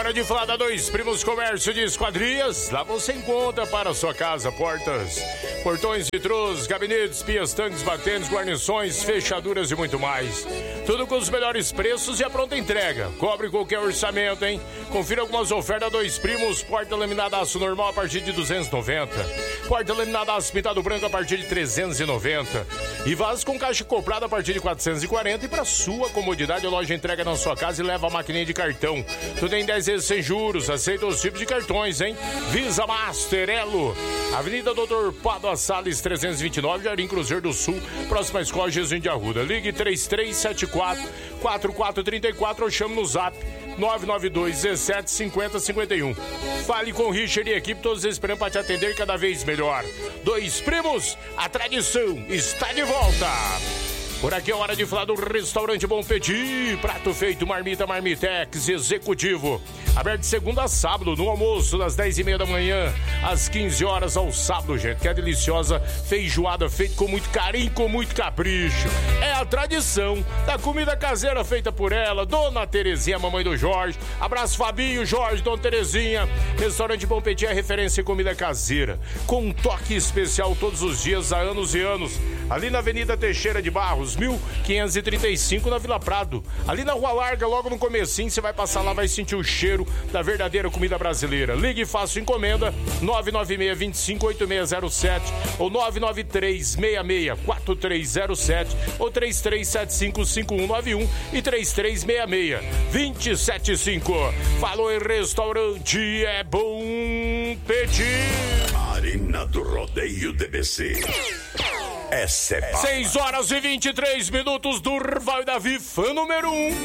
hora de falar da Dois Primos Comércio de Esquadrias. Lá você encontra para a sua casa portas, portões, vitrôs, gabinetes, pias, tanques, batentes, guarnições, fechaduras e muito mais. Tudo com os melhores preços e a pronta entrega. Cobre qualquer orçamento, hein? Confira algumas ofertas da Dois Primos. Porta laminada aço normal a partir de 290. Porta laminada aço pintado branco a partir de 390. E vaso com caixa comprada a partir de 440. E para sua comodidade, a loja entrega na sua casa e leva a maquininha de cartão. Tudo em 10 vezes sem juros. Aceita os tipos de cartões, hein? Visa Master Elo. Avenida Doutor Pado Salles 329, Jardim Cruzeiro do Sul, próxima à Escola Jesuíno de Arruda. Ligue 3374-4434 ou chame no zap 992-17-50-51. Fale com o Richard e a equipe, todos esperando para te atender cada vez melhor. Dois Primos, a tradição está de volta. Por aqui é hora de falar do Restaurante Bom Petit. Prato feito, marmita, Marmitex, executivo. Aberto de segunda a sábado, no almoço, das 10h30 da manhã, às 15 horas ao sábado, gente. Que é deliciosa feijoada feita com muito carinho, com muito capricho. É a tradição da comida caseira feita por ela, Dona Terezinha, mamãe do Jorge. Abraço, Fabinho, Jorge, Dona Terezinha. Restaurante Bom Petit é referência em comida caseira, com um toque especial todos os dias, há anos e anos. Ali na Avenida Teixeira de Barros, 1535, na Vila Prado. Ali na Rua Larga, logo no comecinho, você vai passar lá, vai sentir o cheiro da verdadeira comida brasileira. Ligue e faça encomenda 996-258607 ou 993-66-4307 ou 3375-5191 e 3366-275. Falou em restaurante, é Bom Petit. Arena do Rodeio DBC. Essa é 6 horas e 23 minutos, Durval e Davi, fã número 1.